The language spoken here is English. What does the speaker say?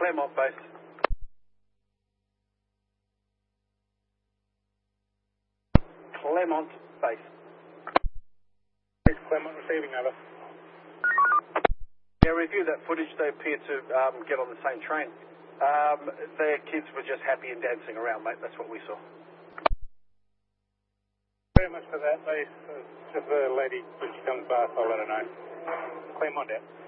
Claremont base. Claremont base. Claremont receiving, over. Yeah, review that footage. They appear to get on the same train. Their kids were just happy and dancing around, mate. That's what we saw. Very much for that, please. Just the lady, when she comes by, I'll let her know. Claremont out.